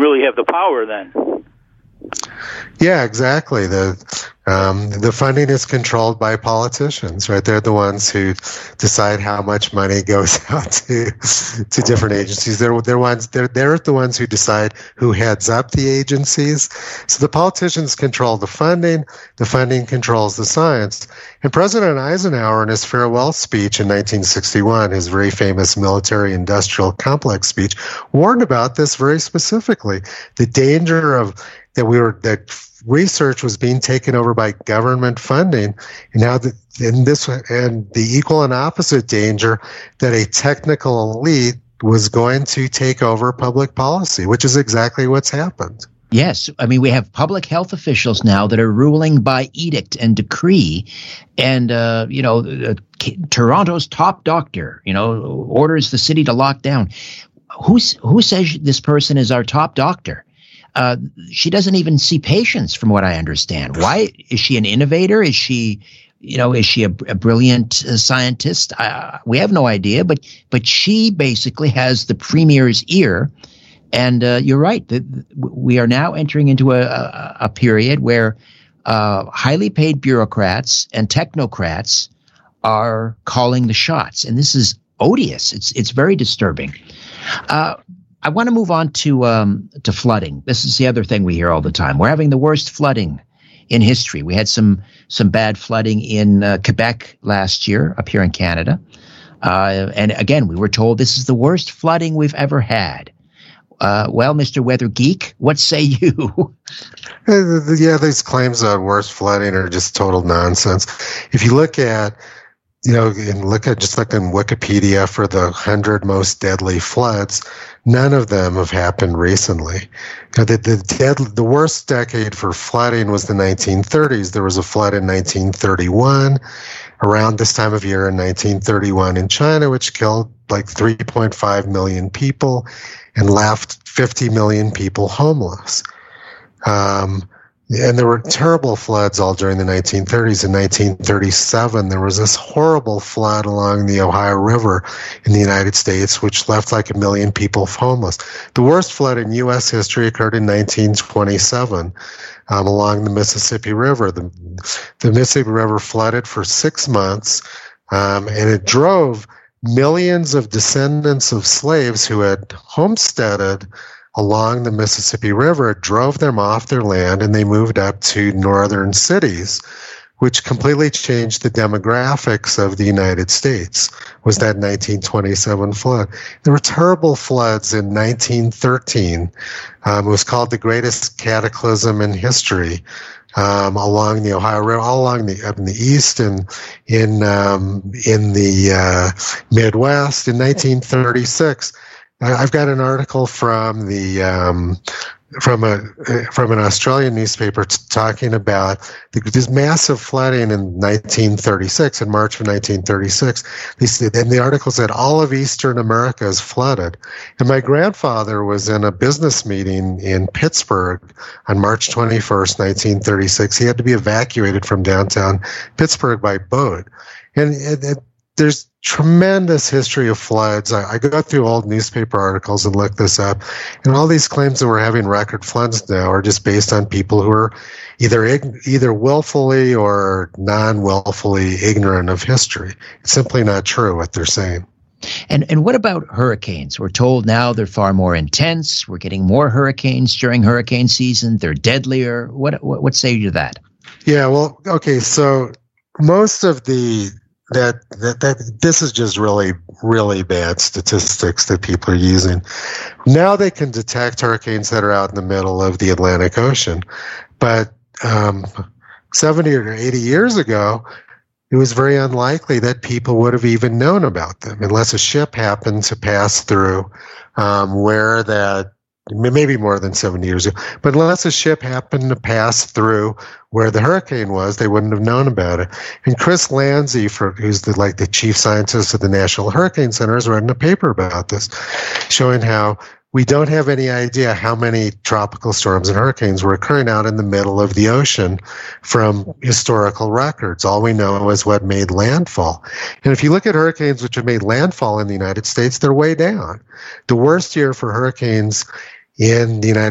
really have the power then. Yeah, exactly. The funding is controlled by politicians, right? They're the ones who decide how much money goes out to different agencies. They're the ones who decide who heads up the agencies. So the politicians control the funding controls the science. And President Eisenhower, in his farewell speech in 1961, his very famous military-industrial complex speech, warned about this very specifically. The danger of that research was being taken over by government funding, and the equal and opposite danger that a technical elite was going to take over public policy, which is exactly what's happened. Yes. I mean, we have public health officials now that are ruling by edict and decree. And, Toronto's top doctor, orders the city to lock down. Who says this person is our top doctor? She doesn't even see patients, from what I understand. Why? Is she an innovator? Is she a brilliant scientist? We have no idea, but she basically has the premier's ear. And you're right. We are now entering into a period where highly paid bureaucrats and technocrats are calling the shots. And this is odious. It's very disturbing. I want to move on to flooding. This is the other thing we hear all the time. We're having the worst flooding in history. We had some bad flooding in Quebec last year, up here in Canada. And again, we were told this is the worst flooding we've ever had. Well, Mr. Weather Geek, what say you? Yeah, these claims about worst flooding are just total nonsense. If you look at just look in Wikipedia for the 100 most deadly floods, none of them have happened recently. The worst decade for flooding was the 1930s. There was a flood in 1931, around this time of year in 1931 in China, which killed like 3.5 million people and left 50 million people homeless. And there were terrible floods all during the 1930s. In 1937, there was this horrible flood along the Ohio River in the United States, which left like 1 million people homeless. The worst flood in U.S. history occurred in 1927 along the Mississippi River. The Mississippi River flooded for 6 months, and it drove millions of descendants of slaves who had homesteaded along the Mississippi River. It drove them off their land, and they moved up to northern cities, which completely changed the demographics of the United States, was that 1927 flood. There were terrible floods in 1913. It was called the greatest cataclysm in history. Along the Ohio River, all along up in the east and in the Midwest. In 1936, I've got an article from from an Australian newspaper talking about this massive flooding in 1936, in March of 1936. And the article said all of Eastern America is flooded. And my grandfather was in a business meeting in Pittsburgh on March 21st, 1936. He had to be evacuated from downtown Pittsburgh by boat. And there's tremendous history of floods. I go through old newspaper articles and look this up, and all these claims that we're having record floods now are just based on people who are either willfully or non-willfully ignorant of history. It's simply not true what they're saying. And what about hurricanes? We're told now they're far more intense. We're getting more hurricanes during hurricane season. They're deadlier. What say you to that? Yeah, well, okay, so most of that this is just really, really bad statistics that people are using. Now they can detect hurricanes that are out in the middle of the Atlantic Ocean. But 70 or 80 years ago, it was very unlikely that people would have even known about them unless a ship happened to pass through where that, maybe more than 70 years ago, but unless a ship happened to pass through where the hurricane was, they wouldn't have known about it. And Chris Landsey, who's the chief scientist of the National Hurricane Center, has written a paper about this, showing how we don't have any idea how many tropical storms and hurricanes were occurring out in the middle of the ocean from historical records. All we know is what made landfall. And if you look at hurricanes which have made landfall in the United States, they're way down. The worst year for hurricanes in the United